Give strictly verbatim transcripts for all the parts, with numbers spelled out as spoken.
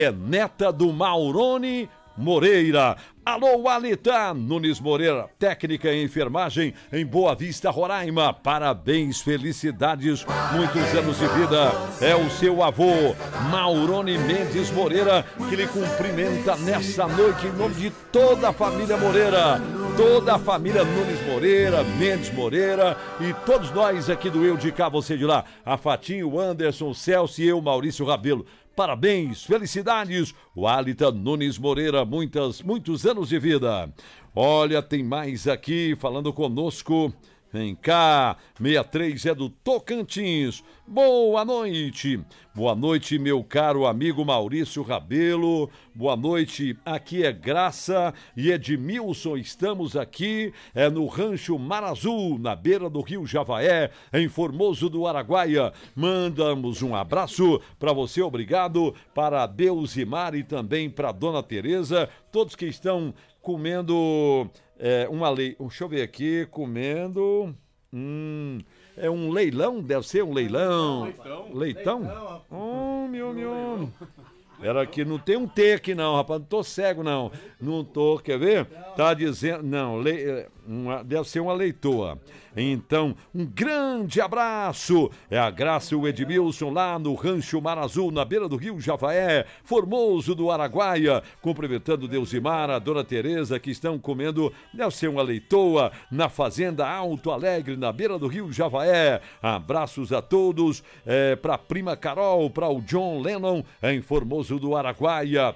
é neta do Maurone Moreira. Alô, Alita Nunes Moreira, técnica em enfermagem em Boa Vista, Roraima. Parabéns, felicidades, muitos anos de vida. É o seu avô, Maurone Mendes Moreira, que lhe cumprimenta nessa noite em nome de toda a família Moreira. Toda a família Nunes Moreira, Mendes Moreira e todos nós aqui do Eu de Cá, Você de Lá. A Fatinho, o Anderson, o Celso e eu, Maurício Rabelo. Parabéns, felicidades, o Alita Nunes Moreira, muitas, muitos anos de vida. Olha, tem mais aqui falando conosco. Vem cá, sessenta e três é do Tocantins. Boa noite. Boa noite, meu caro amigo Maurício Rabelo. Boa noite, aqui é Graça e Edmilson. Estamos aqui é no Rancho Mar Azul, na beira do Rio Javaé, em Formoso do Araguaia. Mandamos um abraço para você, obrigado, para Deusimar e também para Dona Tereza, todos que estão comendo é, uma lei. Deixa eu ver aqui, comendo. Hum, é um leilão? Deve ser um leilão. Leitão? Leitão? Leitão. Oh, meu, meu. Era que não tem um T aqui não, rapaz, não tô cego não, não tô, quer ver? Tá dizendo, não, le, uma, deve ser uma leitoa. Então, um grande abraço, é a Graça e o Edmilson lá no Rancho Mar Azul, na beira do Rio Javaé, Formoso do Araguaia, cumprimentando Deusimar, a Dona Tereza, que estão comendo, deve ser uma leitoa, na Fazenda Alto Alegre, na beira do Rio Javaé. Abraços a todos, é, pra prima Carol, pra o John Lennon, em Formoso do Araguaia,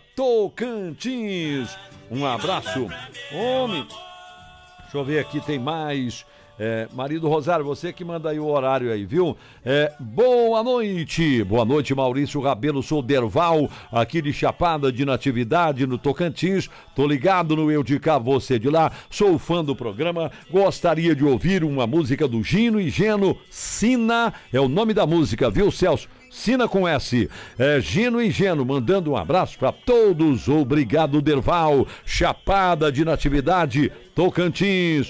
Tocantins. Um abraço. Homem, deixa eu ver aqui, tem mais. É, marido Rosário, você que manda aí o horário aí, viu? É, boa noite, boa noite, Maurício Rabelo, sou Derval, aqui de Chapada de Natividade, no Tocantins. Tô ligado no Eu de Cá, Você de Lá, sou fã do programa, gostaria de ouvir uma música do Gino e Geno, Sina, é o nome da música, viu, Celso? Sina com S, é, Gino e Geno, mandando um abraço para todos, obrigado, Derval, Chapada de Natividade, Tocantins.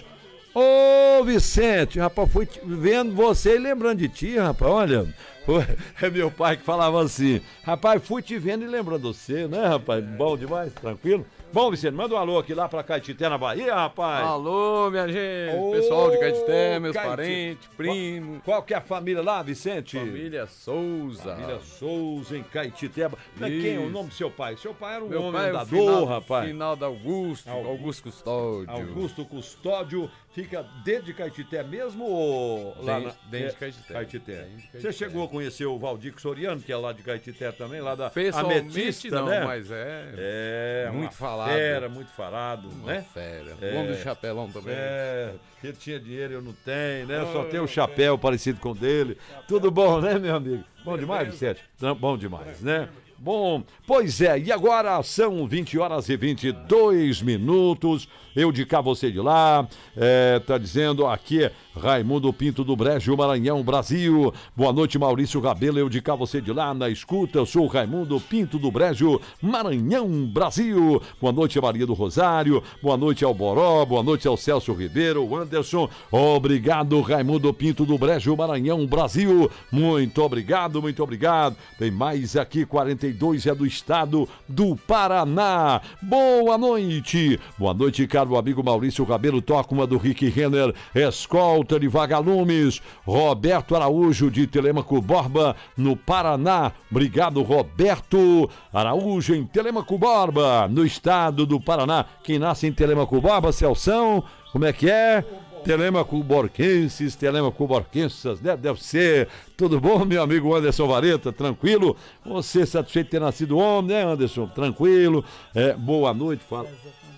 Ô, Vicente, rapaz, fui vendo você e lembrando de ti, rapaz, olha, é meu pai que falava assim, rapaz, fui te vendo e lembrando de você, né, rapaz, bom demais, tranquilo? Bom, Vicente, manda um alô aqui lá pra Caetité, na Bahia, rapaz. Alô, minha gente, ô, pessoal de Caetité, meus Caetité. parentes, primos. Qual, qual que é a família lá, Vicente? Família Souza. Família Souza, em Caetité. Mas quem é o nome do seu pai? Seu pai era um meu homem pai andador, final, rapaz. Final da Augusto, Augusto, Augusto Custódio. Augusto Custódio, fica dentro de Caetité mesmo ou lá dentro, na... dentro de Caetité. Caetité. Dentro de Caetité. Você chegou a conhecer o Valdir Soriano, que é lá de Caetité também, lá da Pessoalmente Ametista, não, né? mas é, é muito falado. Fera, muito falado, uma né? Fera. É, o homem do chapelão também. É, ele tinha dinheiro, eu não tenho, né? Eu só tenho o chapéu parecido com o dele. Tudo bom, né, meu amigo? Bom demais, Vicente? Bom demais, né? Bom, pois é, e agora são vinte horas e vinte e dois minutos, eu de cá, você de lá, é, tá dizendo aqui, Raimundo Pinto do Brejo, Maranhão, Brasil. Boa noite, Maurício Rabelo, eu de cá, você de lá, na escuta, eu sou Raimundo Pinto do Brejo, Maranhão, Brasil. Boa noite, Maria do Rosário, boa noite ao Boró, boa noite ao Celso Ribeiro, Anderson, obrigado, Raimundo Pinto do Brejo, Maranhão, Brasil, muito obrigado, muito obrigado. Tem mais aqui, quarenta e dois é do estado do Paraná. Boa noite, boa noite, caro amigo Maurício Rabelo, toca uma do Rick Renner, escolta de vagalumes, Roberto Araújo de Telêmaco Borba, no Paraná. Obrigado, Roberto Araújo em Telêmaco Borba, no estado do Paraná. Quem nasce em Telêmaco Borba, Celção, como é que é? Telêmaco Borquenses, Telêmaco Borquensas, deve, deve ser. Tudo bom, meu amigo Anderson Vareta? Tranquilo? Você satisfeito de ter nascido homem, né, Anderson? Tranquilo. É, boa noite, fala.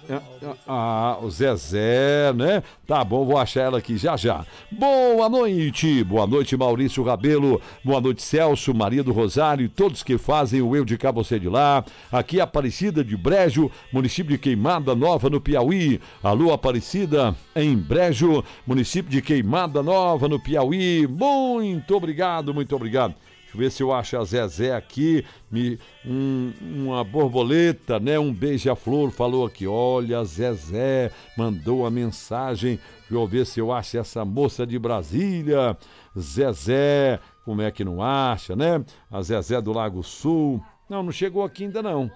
Ah, o Zezé, né? Tá bom, vou achar ela aqui já já. Boa noite, boa noite, Maurício Rabelo, boa noite, Celso, Maria do Rosário e todos que fazem o Eu de Cá, Você de Lá. Aqui Aparecida de Brejo, município de Queimada Nova, no Piauí. Alô, Aparecida, em Brejo, município de Queimada Nova, no Piauí. Muito obrigado, muito obrigado. Deixa eu ver se eu acho a Zezé aqui, me, um, uma borboleta, né? Um beija-flor falou aqui, olha, Zezé mandou a mensagem, deixa eu ver se eu acho essa moça de Brasília, Zezé, como é que não acha, né? A Zezé do Lago Sul, Não, não chegou aqui ainda não.